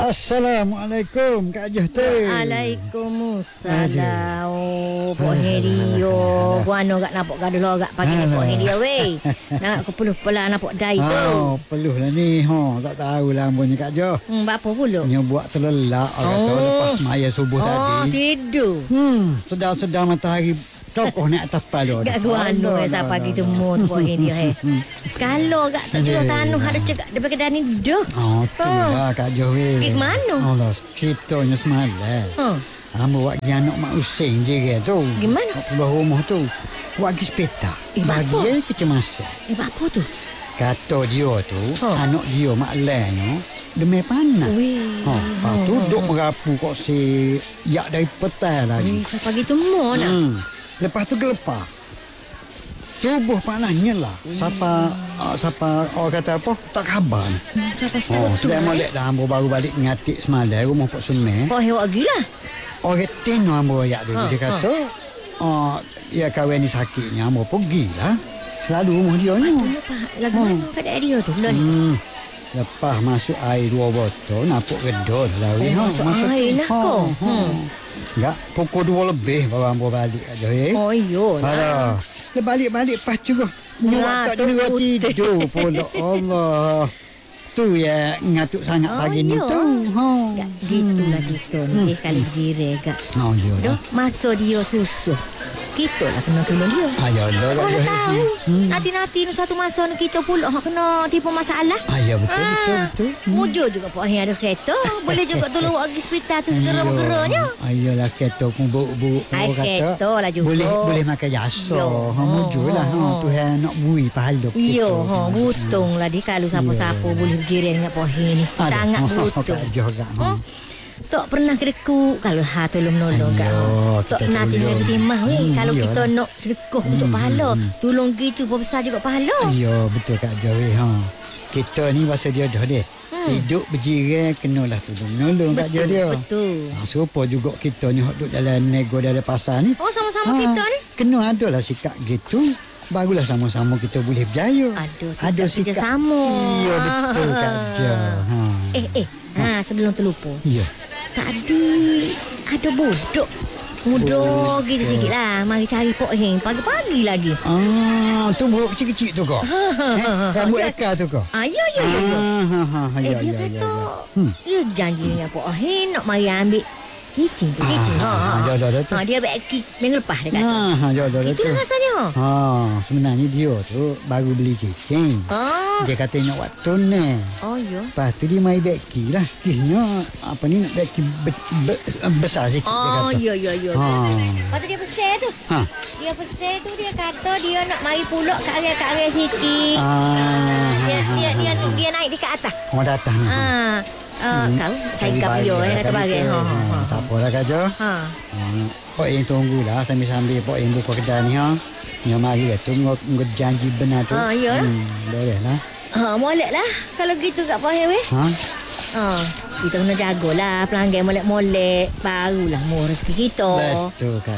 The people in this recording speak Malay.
Assalamualaikum Kak Johte. Waalaikumsalam. Pok Herio. Guano gak napok gaduh lorak pagi ni Pok Herio weh. Nak aku peluh pelah napok dai tu. Peluh lah ni. Tak tahulah ambonnya Kak Jo. Berapa puluh? Nyo buat terlelak orang kata lepas maya subuh tadi. Tidur. Sedang-sedang matahari tokoh naik atas kepala. Gak guano saya pagi tu mu tu Pok Herio Sekalo gak tak curah tanuh ada cegak depan kedai ni dah. Itulah Kak Jo weh. Pergi ke mana? Allah, ceritanya semalam. Ambo buat anak mak using je tu. Gimana? Keluar rumah tu. Buat pergi sepeta. Bagi kecemasan. Apa tu? Kata dia tu, anak dia mak lainnya demam panas. Lepas tu duk merapu kok si yak dari petang lagi. Saya pagi tu mu nak. Lepas tu gelepar. Tubuh panasnya lah. Siapa orang kata apa? Tak khabar. Sedang molek dah ambo baru balik ngatik semalam rumah Pak Sunai. Hewak gila. Orang tino ambo ayak dulu dia kata, ya kawan ni sakitnya ambo pergilah. Selalu rumah dia ni. Lagu mana keadaan dia tu? Lepas masuk air 2 botol, nampak redor lah. Masuk air lah kau. Enggak, pukul 2 lebih baru ambo balik aja. Oh iya lah. Dia balik-balik pas juga. Nyawak tak tidur pula. Allah. Tu ya ngatuk sangat pagi ni tu. Gitulah gitu ni kali berjire gak. Iya. Masa dia susuh. Kita lah kena tolong dia. Ayolah. Mana tahu. Nanti satu masa kita pula kena tipu masalah. Ya betul. Mujur juga Pak Hin ada kereta. Boleh juga tolong pergi hospital tu segera-geranya. Ayolah kereta pun buruk-buruk pun kata. Kereta lah juga. Boleh makan jasa. Mujurlah. Tuhan nak bui pahala. Ya, butung lah dia kalau siapa-siapa boleh berjiran dengan Pak Hin ni. Sangat butung. Tak pernah kedeku kalau tolong menolong kat. Tak pernah tinggal timah weh. Kalau kita nak sedekah untuk pahala, tolong gitu besar juga pahala. Ya, betul Kak Jawi. Kita ni masa dia dah deh. Hidup berjiran kenalah tolong menolong Kak Jawi dia. Betul. Serupa juga kita ni duduk dalam nego dalam pasar ni. Sama-sama kita ni. Kena adalah sikap gitu. Barulah sama-sama kita boleh berjaya. Ada sikap sama. Iya betul Kak Jawi. Sebelum terlupa. Ya. Tadi ada budak muda gitu sikit lah. Mari cari Pok Hin pagi-pagi lagi. Tu budak kecil-kecil tu kau. Rambut ekar tu kau. Ya. Dia kata dia janji dengan Pok Hin nak mari ambil cicing. Dia bagi minggu lepas dia kata. Itulah rasanya. Sebenarnya dia tu baru beli cicing. Dia kata nak buat tunai. Ya. Lepas tu dia mai beki lah. Kihnya apa ni nak beki besar sikit dia kata. Ya. Lepas tu dia pesan tu. Dia pesan tu dia kata dia nak mari pulak kat area sikit. Dia naik dekat atas. Orang atas ni. Kau cari kapio kata bagai. Tak apalah Kak Jo. Pok yang tunggulah sambil-sambil Pok yang buka kedai ni. Dia mari lah tu janji benar tu. Ya lah. Boleh lah. Molek lah kalau gitu kat Pok Hewe. Kita kena jagalah pelanggan molek-molek. Barulah murah rezeki kita. Betul Kak